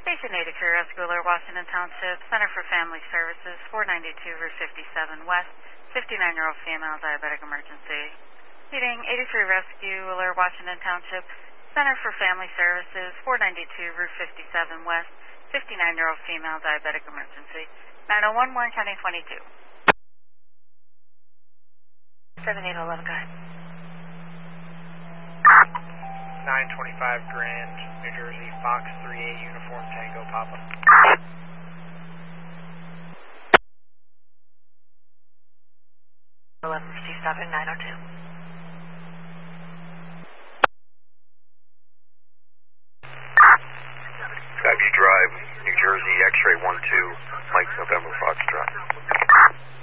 Station 80 Crew Rescue Alert, Washington Township, Center for Family Services, 492 Route 57 West, 59-year-old female, diabetic emergency. Leading 83 Rescue Alert, Washington Township, Center for Family Services, 492 Route 57 West, 59-year-old female, diabetic emergency. 901 Warren County 22. 7811, go ahead. 925 Grand, New Jersey, Fox 38, Uniform Tango, Papa. 1157, 902.